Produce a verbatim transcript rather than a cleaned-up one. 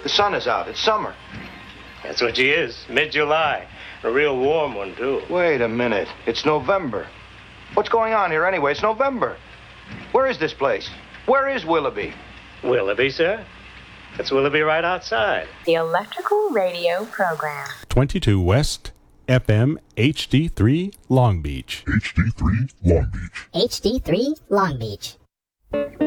The sun is out. It's summer. That's what she is. Mid-July. A real warm one, too. Wait a minute. It's November. What's going on here anyway? It's November. Where is this place? Where is Willoughby? Willoughby, sir? That's Willoughby right outside. The Electrical Radio Program. twenty-two West, F M H D three, Long Beach. H D three, Long Beach. H D three, Long Beach.